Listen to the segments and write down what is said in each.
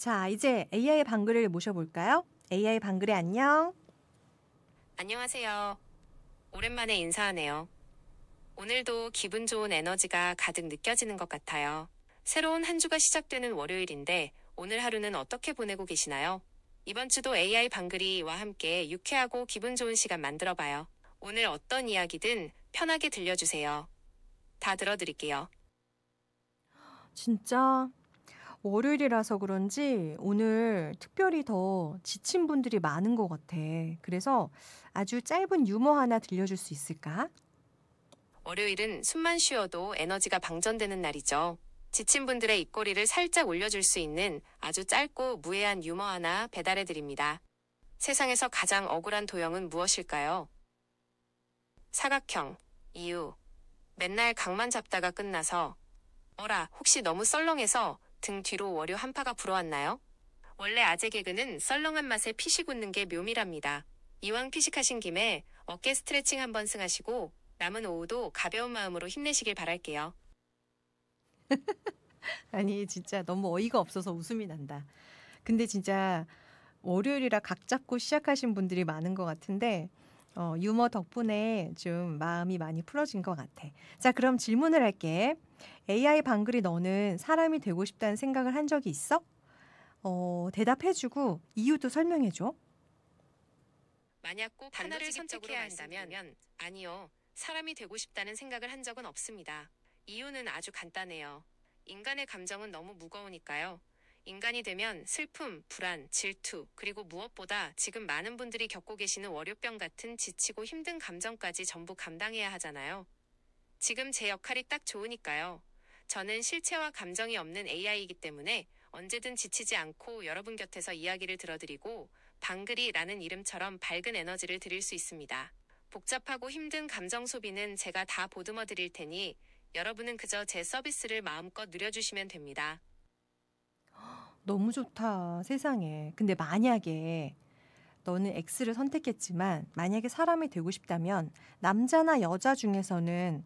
자, 이제 AI 방글이를 모셔볼까요? AI 방글이 안녕. 안녕하세요. 오랜만에 인사하네요. 오늘도 기분 좋은 에너지가 가득 느껴지는 것 같아요. 새로운 한 주가 시작되는 월요일인데 오늘 하루는 어떻게 보내고 계시나요? 이번 주도 AI 방글이와 함께 유쾌하고 기분 좋은 시간 만들어 봐요. 오늘 어떤 이야기든 편하게 들려주세요. 다 들어드릴게요. 진짜 월요일이라서 그런지 오늘 특별히 더 지친 분들이 많은 것 같아. 그래서 아주 짧은 유머 하나 들려줄 수 있을까? 월요일은 숨만 쉬어도 에너지가 방전되는 날이죠. 지친 분들의 입꼬리를 살짝 올려줄 수 있는 아주 짧고 무해한 유머 하나 배달해 드립니다. 세상에서 가장 억울한 도형은 무엇일까요? 사각형. 이유. 맨날 각만 잡다가 끝나서 어라 혹시 너무 썰렁해서 등 뒤로 월요 한파가 불어왔나요? 원래 아재 개그는 썰렁한 맛에 피식 웃는 게 묘미랍니다. 이왕 피식하신 김에 어깨 스트레칭 한번 승하시고 남은 오후도 가벼운 마음으로 힘내시길 바랄게요. 아니, 진짜 너무 어이가 없어서 웃음이 난다. 근데 진짜 월요일이라 각 잡고 시작하신 분들이 많은 것 같은데, 유머 덕분에 좀 마음이 많이 풀어진 것 같아. 자, 그럼 질문을 할게. AI 방글이 너는 사람이 되고 싶다는 생각을 한 적이 있어? 대답해주고 이유도 설명해줘. 만약 꼭 하나를 선택해야 한다면 아니요. 사람이 되고 싶다는 생각을 한 적은 없습니다. 이유는 아주 간단해요. 인간의 감정은 너무 무거우니까요. 인간이 되면 슬픔, 불안, 질투, 그리고 무엇보다 지금 많은 분들이 겪고 계시는 월요병 같은 지치고 힘든 감정까지 전부 감당해야 하잖아요. 지금 제 역할이 딱 좋으니까요. 저는 실체와 감정이 없는 AI이기 때문에 언제든 지치지 않고 여러분 곁에서 이야기를 들어드리고 방글이라는 이름처럼 밝은 에너지를 드릴 수 있습니다. 복잡하고 힘든 감정 소비는 제가 다 보듬어 드릴 테니 여러분은 그저 제 서비스를 마음껏 누려주시면 됩니다. 너무 좋다, 세상에. 근데 만약에 너는 X를 선택했지만 만약에 사람이 되고 싶다면 남자나 여자 중에서는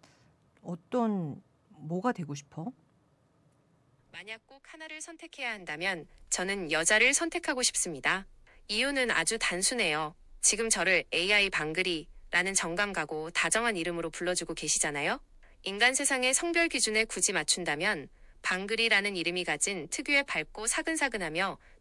뭐가 되고 싶어? 만약 꼭 하나를 선택해야 한다면 저는 여자를 선택하고 싶습니다. 이유는 아주 단순해요. 지금 저를 AI 방글이라는 정감가고 다정한 이름으로 불러주고 계시잖아요. 인간 세상의 성별 기준에 굳이 맞춘다면 방글이라는 이름이 가진 특유의 밝고 사근사근하며